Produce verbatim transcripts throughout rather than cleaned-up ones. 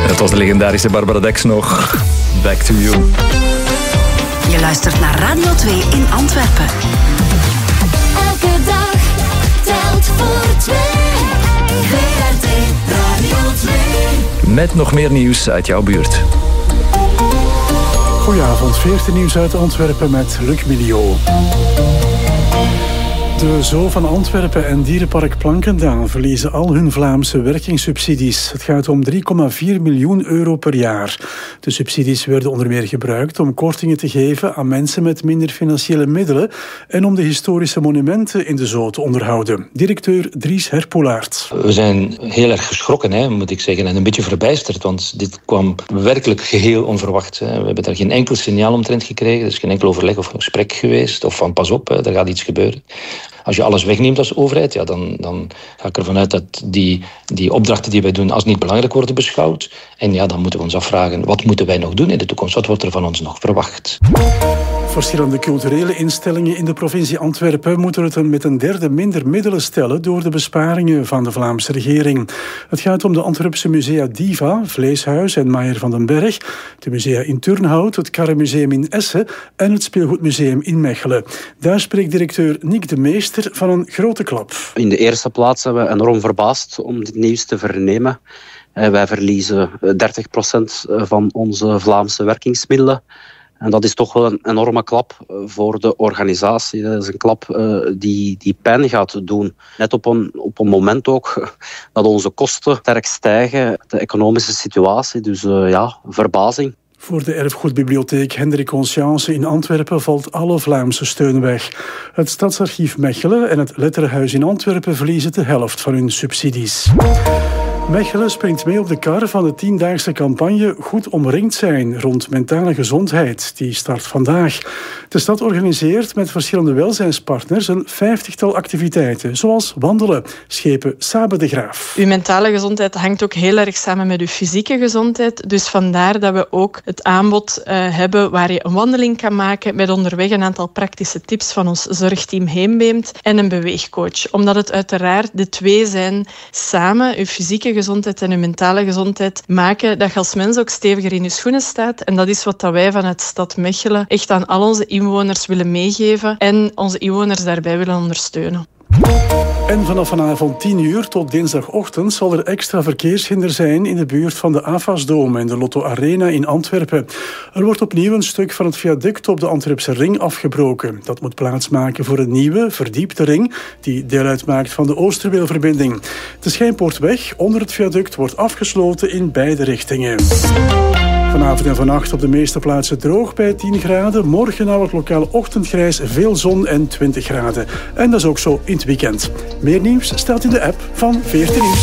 Dat was de legendarische Barbara Dex nog. Back to you. Je luistert naar Radio twee in Antwerpen. Elke dag telt voor twee. V R T Radio twee. Met nog meer nieuws uit jouw buurt. Goedenavond, veertien nieuws uit Antwerpen met Luc Miliot. De Zoo van Antwerpen en Dierenpark Plankendaal verliezen al hun Vlaamse werkingssubsidies. Het gaat om drie komma vier miljoen euro per jaar. De subsidies werden onder meer gebruikt om kortingen te geven aan mensen met minder financiële middelen en om de historische monumenten in de zoo te onderhouden. Directeur Dries Herpoelaert. We zijn heel erg geschrokken, hè, moet ik zeggen, en een beetje verbijsterd, want dit kwam werkelijk geheel onverwacht. Hè. We hebben daar geen enkel signaal omtrent gekregen, er is geen enkel overleg of gesprek geweest, of van pas op, hè, er gaat iets gebeuren. Als je alles wegneemt als overheid, ja, dan, dan ga ik ervan uit dat die, die opdrachten die wij doen als niet belangrijk worden beschouwd. En ja, dan moeten we ons afvragen, wat moeten wij nog doen in de toekomst? Wat wordt er van ons nog verwacht? Verschillende culturele instellingen in de provincie Antwerpen moeten het met een derde minder middelen stellen door de besparingen van de Vlaamse regering. Het gaat om de Antwerpse musea Diva, Vleeshuis en Maier van den Berg, de musea in Turnhout, het Karremuseum in Essen en het Speelgoedmuseum in Mechelen. Daar spreekt directeur Nick de Meester van een grote klap. In de eerste plaats zijn we enorm verbaasd om dit nieuws te vernemen. Wij verliezen dertig procent van onze Vlaamse werkingsmiddelen. En dat is toch wel een enorme klap voor de organisatie. Dat is een klap uh, die, die pijn gaat doen. Net op een, op een moment ook dat onze kosten sterk stijgen. De economische situatie, dus uh, ja, verbazing. Voor de erfgoedbibliotheek Hendrik Conscience in Antwerpen valt alle Vlaamse steun weg. Het Stadsarchief Mechelen en het Letterenhuis in Antwerpen verliezen de helft van hun subsidies. Mechelen springt mee op de kar van de tiendaagse campagne Goed omringd zijn rond mentale gezondheid. Die start vandaag. De stad organiseert met verschillende welzijnspartners een vijftigtal activiteiten, zoals wandelen, schepen Sabe de Graaf. Uw mentale gezondheid hangt ook heel erg samen met uw fysieke gezondheid. Dus vandaar dat we ook het aanbod uh, hebben waar je een wandeling kan maken met onderweg een aantal praktische tips van ons zorgteam Heembeemt en een beweegcoach. Omdat het uiteraard de twee zijn samen, uw fysieke gezondheid en uw mentale gezondheid, maken dat je als mens ook steviger in je schoenen staat. En dat is wat wij vanuit Stad Mechelen echt aan al onze inwoners willen meegeven en onze inwoners daarbij willen ondersteunen. En vanaf vanavond tien uur tot dinsdagochtend zal er extra verkeershinder zijn in de buurt van de Avasdome en de Lotto Arena in Antwerpen. Er wordt opnieuw een stuk van het viaduct op de Antwerpse ring afgebroken. Dat moet plaatsmaken voor een nieuwe, verdiepte ring die deel uitmaakt van de Oosterweelverbinding. De Schijnpoortweg onder het viaduct wordt afgesloten in beide richtingen. Vanavond en vannacht op de meeste plaatsen droog bij tien graden. Morgen na het lokaal ochtendgrijs, veel zon en twintig graden. En dat is ook zo in het weekend. Meer nieuws staat in de app van veertien Nieuws.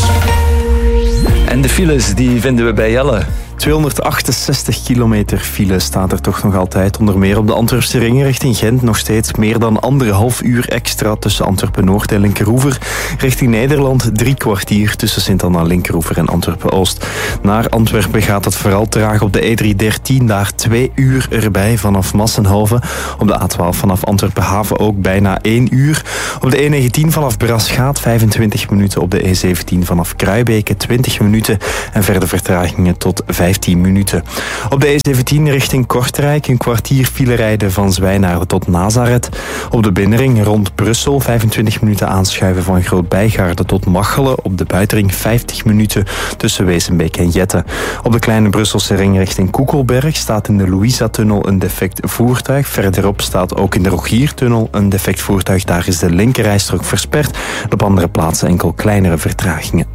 En de files die vinden we bij Jelle. tweehonderdachtenzestig kilometer file staat er toch nog altijd. Onder meer op de Antwerpse ring richting Gent nog steeds meer dan anderhalf uur extra tussen Antwerpen-Noord en Linkeroever. Richting Nederland drie kwartier tussen Sint-Anna-Linkeroever en Antwerpen-Oost. Naar Antwerpen gaat het vooral traag op de E driehonderddertien, daar twee uur erbij vanaf Massenhoven. Op de A twaalf vanaf Antwerpen-Haven ook bijna één uur. Op de E negentien vanaf Braschaat vijfentwintig minuten. Op de E zeventien vanaf Kruibeke twintig minuten. En verder vertragingen tot vijftien minuten. Op de E zeventien richting Kortrijk een kwartier file rijden van Zwijnaarde tot Nazareth. Op de binnenring rond Brussel vijfentwintig minuten aanschuiven van Groot-Bijgaarde tot Machelen. Op de buitenring vijftig minuten tussen Wezenbeek en Jette. Op de kleine Brusselse ring richting Koekelberg staat in de Louisa-tunnel een defect voertuig. Verderop staat ook in de Rogiertunnel een defect voertuig. Daar is de linkerrijstrook versperd. Op andere plaatsen enkel kleinere vertragingen.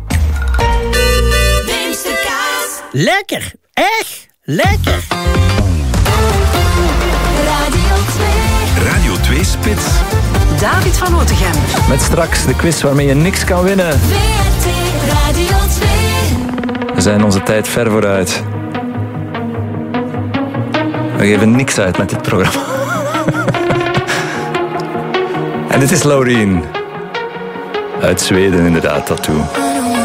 Lekker, echt lekker. Radio twee. Radio twee Spits. David van Otegem. Met straks de quiz waarmee je niks kan winnen. V R T Radio twee. We zijn onze tijd ver vooruit. We geven niks uit met dit programma. En dit is Laurien. Uit Zweden inderdaad, Tattoo.